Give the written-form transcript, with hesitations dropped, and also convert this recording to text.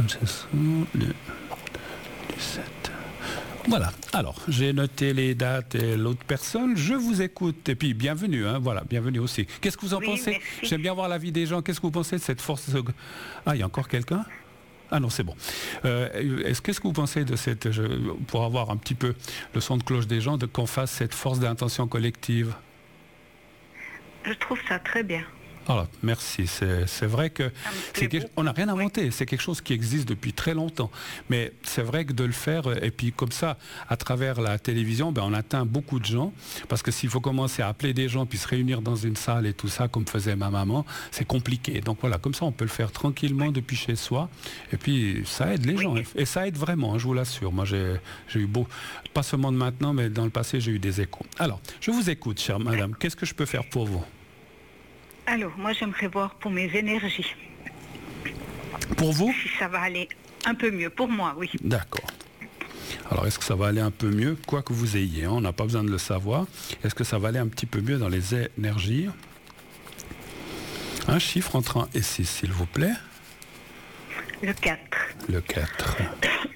Francesco, le 17. Voilà, alors j'ai noté les dates et l'autre personne, je vous écoute et puis bienvenue, hein, voilà, bienvenue aussi. Qu'est-ce que vous en pensez? Merci. J'aime bien voir l'avis des gens, qu'est-ce que vous pensez de cette force? Ah, il y a encore quelqu'un? Ah non, c'est bon. Qu'est-ce que vous pensez de cette, pour avoir un petit peu le son de cloche des gens, qu'on fasse cette force d'intention collective? Je trouve ça très bien. Alors, merci. C'est vrai que on n'a rien inventé. C'est quelque chose qui existe depuis très longtemps. Mais c'est vrai que de le faire, et puis comme ça, à travers la télévision, on atteint beaucoup de gens. Parce que s'il faut commencer à appeler des gens, puis se réunir dans une salle et tout ça, comme faisait ma maman, c'est compliqué. Donc voilà, comme ça, on peut le faire tranquillement depuis chez soi. Et puis, ça aide les gens. Et ça aide vraiment, je vous l'assure. Moi, j'ai eu pas seulement de maintenant, mais dans le passé, j'ai eu des échos. Alors, je vous écoute, chère madame. Qu'est-ce que je peux faire pour vous? Alors, moi, j'aimerais voir pour mes énergies. Pour vous? Si ça va aller un peu mieux. Pour moi, oui. D'accord. Alors, est-ce que ça va aller un peu mieux, quoi que vous ayez, hein, on n'a pas besoin de le savoir. Est-ce que ça va aller un petit peu mieux dans les énergies? Un chiffre entre 1 et 6, s'il vous plaît. Le 4. Le 4.